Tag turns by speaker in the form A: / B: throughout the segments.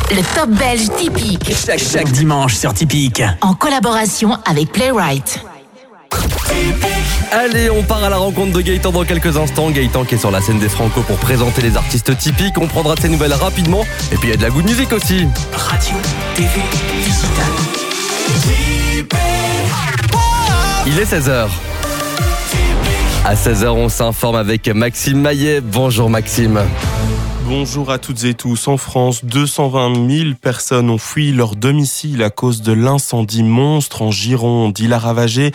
A: Le top belge typique.
B: Chaque dimanche sur Typique.
A: En collaboration avec Playwright.
C: Allez, on part à la rencontre de Gaëtan dans quelques instants. Gaëtan qui est sur la scène des Franco pour présenter les artistes typiques. On prendra de ses nouvelles rapidement. Et puis il y a de la good music aussi.
B: Radio, TV, digital.
C: Il est 16h. À 16h, on s'informe avec Maxime Maillet. Bonjour Maxime.
D: Bonjour à toutes et tous. En France, 220 000 personnes ont fui leur domicile à cause de l'incendie monstre en Gironde. Il a ravagé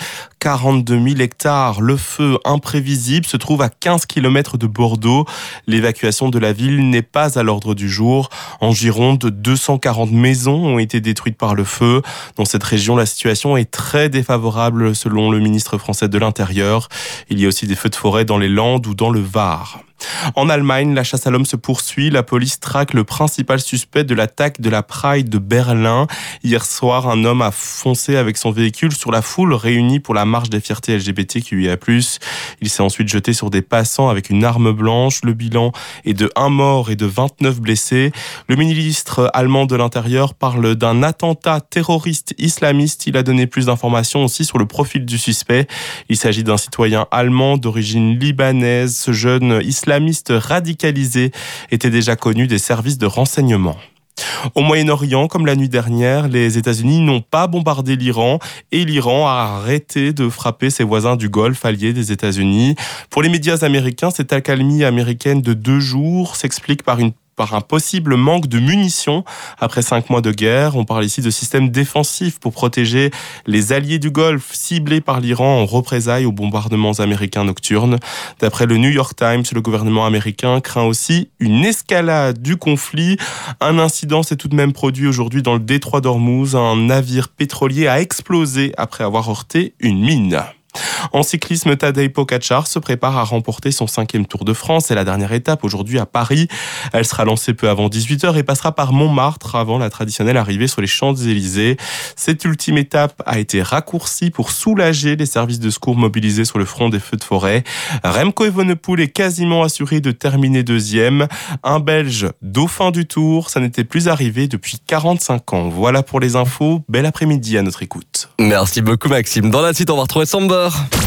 D: 42 000 hectares. Le feu imprévisible se trouve à 15 km de Bordeaux. L'évacuation de la ville n'est pas à l'ordre du jour. En Gironde, 240 maisons ont été détruites par le feu. Dans cette région, la situation est très défavorable selon le ministre français de l'Intérieur. Il y a aussi des feux de forêt dans les Landes ou dans le Var. En Allemagne, la chasse à l'homme se poursuit. La police traque le principal suspect de l'attaque de la Pride de Berlin. Hier soir, un homme a foncé avec son véhicule sur la foule réunie pour la marche des fiertés LGBTQIA+. Il s'est ensuite jeté sur des passants avec une arme blanche. Le bilan est de 1 mort et de 29 blessés. Le ministre allemand de l'Intérieur parle d'un attentat terroriste islamiste. Il a donné plus d'informations aussi sur le profil du suspect. Il s'agit d'un citoyen allemand d'origine libanaise. Ce jeune islamiste radicalisé était déjà connu des services de renseignement. Au Moyen-Orient, comme la nuit dernière, les États-Unis n'ont pas bombardé l'Iran et l'Iran a arrêté de frapper ses voisins du Golfe alliés des États-Unis. Pour les médias américains, cette accalmie américaine de 2 jours s'explique par un possible manque de munitions après 5 mois de guerre. On parle ici de systèmes défensifs pour protéger les alliés du Golfe ciblés par l'Iran en représailles aux bombardements américains nocturnes. D'après le New York Times, le gouvernement américain craint aussi une escalade du conflit. Un incident s'est tout de même produit aujourd'hui dans le détroit d'Ormuz. Un navire pétrolier a explosé après avoir heurté une mine. En cyclisme, Tadej Pogačar se prépare à remporter son 5e Tour de France. C'est la dernière étape aujourd'hui à Paris. Elle sera lancée peu avant 18h et passera par Montmartre avant la traditionnelle arrivée sur les Champs-Élysées. Cette ultime étape a été raccourcie pour soulager les services de secours mobilisés sur le front des feux de forêt. Remco Evenepoel est quasiment assuré de terminer 2e. Un Belge dauphin du Tour, ça n'était plus arrivé depuis 45 ans. Voilà pour les infos. Bel après-midi à notre écoute.
C: Merci beaucoup Maxime. Dans la suite, on va retrouver Samber.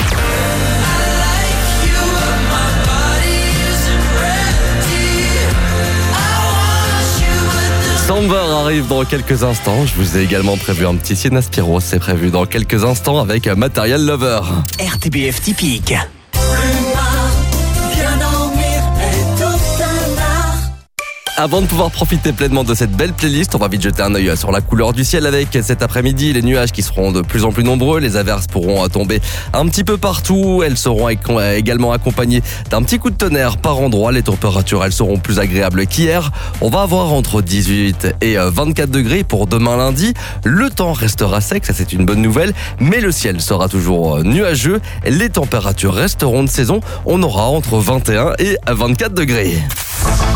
C: Samber arrive dans quelques instants. Je vous ai également prévu un petit Sienna Spiro. C'est prévu dans quelques instants avec Material Lover.
B: RTBF Typique.
C: Avant de pouvoir profiter pleinement de cette belle playlist, on va vite jeter un œil sur la couleur du ciel avec cet après-midi les nuages qui seront de plus en plus nombreux. Les averses pourront tomber un petit peu partout. Elles seront également accompagnées d'un petit coup de tonnerre par endroit. Les températures, elles seront plus agréables qu'hier. On va avoir entre 18 et 24 degrés pour demain lundi. Le temps restera sec, ça c'est une bonne nouvelle, mais le ciel sera toujours nuageux. Les températures resteront de saison. On aura entre 21 et 24 degrés.